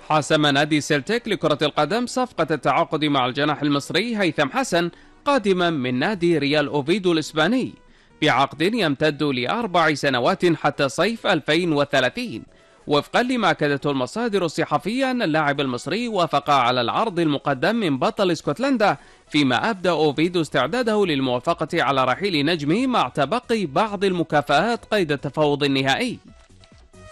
حاسم نادي سيلتيك لكرة القدم صفقة التعاقد مع الجناح المصري هيثم حسن قادما من نادي ريال أوفيدو الإسباني بعقد يمتد ل4 سنوات حتى صيف 2030. وفقا لما أكدته المصادر الصحفية أن اللاعب المصري وافق على العرض المقدم من بطل اسكتلندا، فيما أبدأ أوفيدو استعداده للموافقة على رحيل نجمه مع تبقي بعض المكافآت قيد التفاوض النهائي.